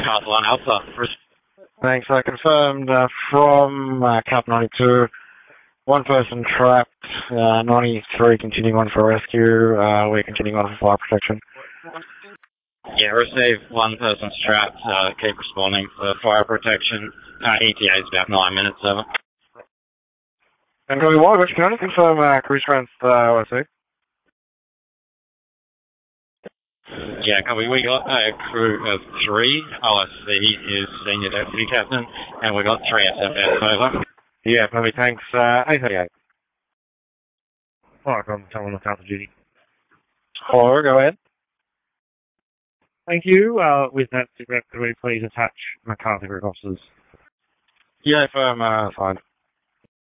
Newcastle 1 Alpha. Thanks. I confirmed from Cap 92, one person trapped, 93 continuing on for rescue. We're continuing on for fire protection. Yeah, received, one person's trapped. Keep responding for fire protection. ETA is about 9 minutes over. And going wide, which can I confirm cruise strength OSC? Yeah, copy. We got a crew of 3. OSC is senior deputy captain, and we got 3 SFS over. Yeah, probably thanks. 838. Alright, I'm telling look after duty. Or go ahead. Thank you. With that, could we please attach MacArthur group officers? Yeah, firm, fine.